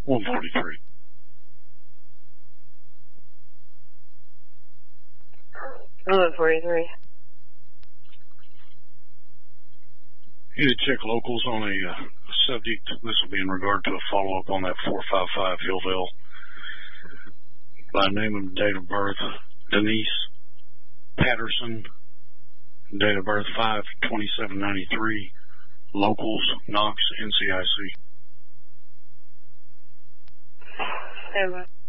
143. 143. You need to check locals on a subject. This will be in regard to a follow-up on that 455 Hillville. By name and date of birth, Denise Patterson. Date of birth 5/27/93. Locals, Knox, NCIC. Stand by.